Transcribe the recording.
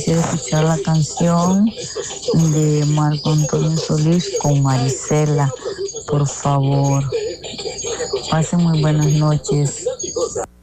quisiera escuchar la canción de Marco Antonio Solís con Marisela, por favor. Pasen muy buenas noches.